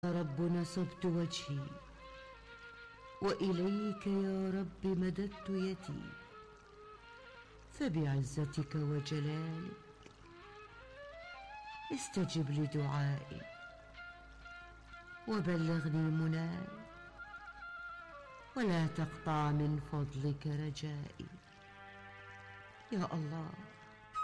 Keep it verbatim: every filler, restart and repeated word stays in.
يا رب نصبت وجهي وإليك يا رب مددت يدي، فبعزتك وجلالك استجب لدعائي وبلغني مناي، ولا تقطع من فضلك رجائي. يا الله